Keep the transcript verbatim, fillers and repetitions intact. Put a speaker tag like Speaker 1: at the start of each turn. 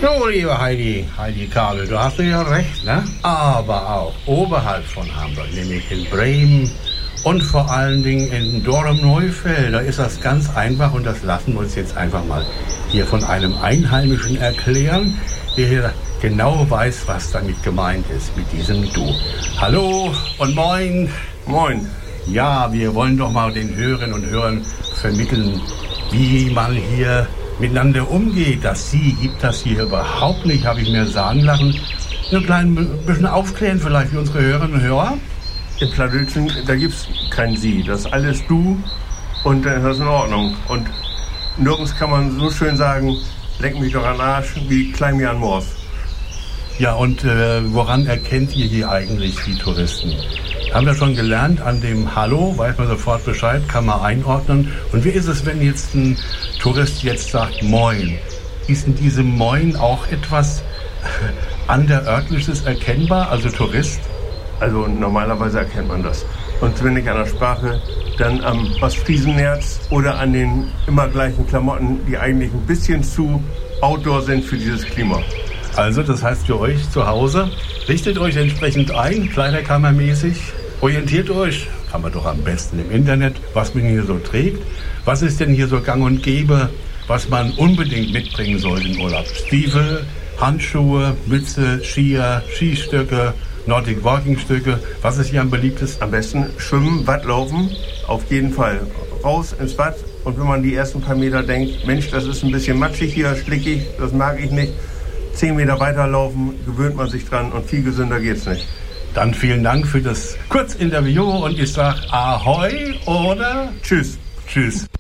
Speaker 1: So, liebe Heidi, Heidi Kabel, du hast ja recht, ne? Aber auch oberhalb von Hamburg, nämlich in Bremen und vor allen Dingen in Dorum-Neufeld, da ist das ganz einfach und das lassen wir uns jetzt einfach mal hier von einem Einheimischen erklären, der hier genau weiß, was damit gemeint ist, mit diesem Du. Hallo und moin.
Speaker 2: Moin.
Speaker 1: Ja, wir wollen doch mal den Hörerinnen und Hörern vermitteln, wie man hier miteinander umgeht. Das Sie gibt das hier überhaupt nicht, habe ich mir sagen lassen. Ein klein bisschen aufklären vielleicht für unsere Hörerinnen und Hörer.
Speaker 2: Im Plattdeutschen, da gibt's kein Sie. Das ist alles Du und dann ist das in Ordnung. Und nirgends kann man so schön sagen, leck mich doch an den Arsch, wie klein mir an Mors.
Speaker 1: Ja, und äh, woran erkennt ihr hier eigentlich die Touristen? Haben wir schon gelernt, an dem Hallo weiß man sofort Bescheid, kann man einordnen. Und wie ist es, wenn jetzt ein Tourist jetzt sagt Moin? Ist in diesem Moin auch etwas anderörtliches erkennbar, also Tourist?
Speaker 2: Also normalerweise erkennt man das. Und wenn nicht an der Sprache, dann am Ostfriesennerz oder an den immer gleichen Klamotten, die eigentlich ein bisschen zu outdoor sind für dieses Klima.
Speaker 1: Also das heißt für euch zu Hause, richtet euch entsprechend ein, kleiderkammermäßig, orientiert euch, kann man doch am besten im Internet, was man hier so trägt. Was ist denn hier so gang und gäbe, was man unbedingt mitbringen sollte im Urlaub? Stiefel, Handschuhe, Mütze, Skier, Skistöcke, Nordic Walking Stücke. Was ist hier am beliebtesten?
Speaker 2: Am besten schwimmen, Wattlaufen, auf jeden Fall. Raus ins Watt und wenn man die ersten paar Meter denkt, Mensch, das ist ein bisschen matschig hier, schlickig, das mag ich nicht. Zehn Meter weiterlaufen, gewöhnt man sich dran und viel gesünder geht's nicht.
Speaker 1: Dann vielen Dank für das Kurzinterview und ich sage Ahoi oder
Speaker 2: Tschüss.
Speaker 1: Tschüss.